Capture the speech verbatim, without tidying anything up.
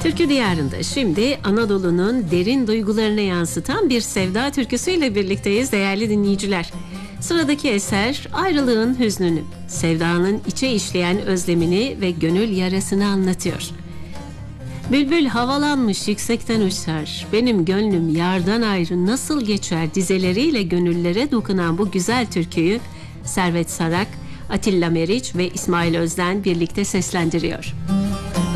Türkü Diyarı'nda şimdi Anadolu'nun derin duygularını yansıtan bir sevda türküsüyle birlikteyiz değerli dinleyiciler. Sıradaki eser ayrılığın hüznünü, sevdanın içe işleyen özlemini ve gönül yarasını anlatıyor. Bülbül havalanmış yüksekten uçar, benim gönlüm yardan ayrı nasıl geçer dizeleriyle gönüllere dokunan bu güzel türküyü Servet Sarak, Atilla Meriç ve İsmail Özden birlikte seslendiriyor.